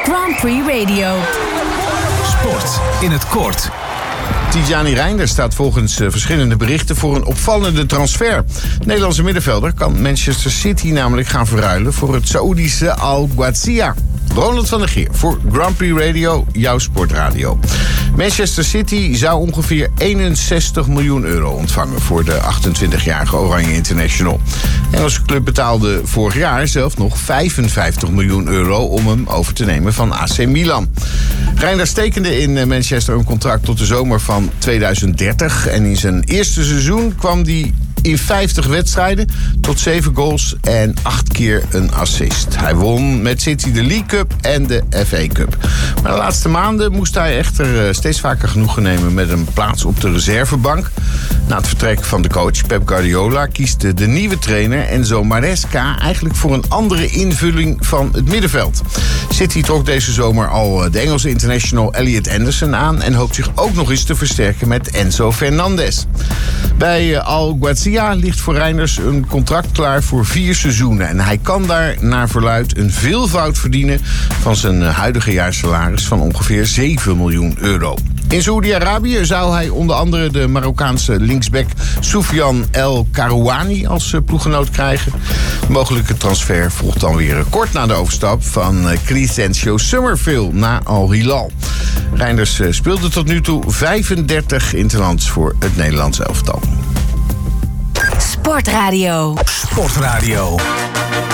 Grand Prix Radio. Sport in het kort. Tidjani Reinders staat volgens verschillende berichten voor een opvallende transfer. De Nederlandse middenvelder kan Manchester City namelijk gaan verruilen voor het Saoedische Al Ghaziya. Ronald van der Geer voor Grand Prix Radio, jouw sportradio. Manchester City zou ongeveer 61 miljoen euro ontvangen voor de 28-jarige Oranje International. De Engelse club betaalde vorig jaar zelf nog 55 miljoen euro om hem over te nemen van AC Milan. Reinders tekende in Manchester een contract tot de zomer van 2030 en in zijn eerste seizoen kwam hij in 50 wedstrijden tot 7 goals en 8 keer een assist. Hij won met City de League Cup en de FA Cup. Maar de laatste maanden moest hij echter steeds vaker genoegen nemen met een plaats op de reservebank. Na het vertrek van de coach Pep Guardiola kiest de nieuwe trainer Enzo Maresca eigenlijk voor een andere invulling van het middenveld. City trok deze zomer al de Engelse international Elliot Anderson aan en hoopt zich ook nog eens te versterken met Enzo Fernandez. Bij Al Ghaziya ligt voor Reinders een contract klaar voor 4 seizoenen. En hij kan daar naar verluidt een veelvoud verdienen van zijn huidige jaarsalaris van ongeveer 7 miljoen euro. In Saoedi-Arabië zou hij onder andere de Marokkaanse linksback Soufiane El Karouani als ploeggenoot krijgen. De mogelijke transfer volgt dan weer kort na de overstap van Crescencio Summerville naar Al Hilal. Reinders speelde tot nu toe 35 interlands voor het Nederlands elftal. Sportradio. Sportradio.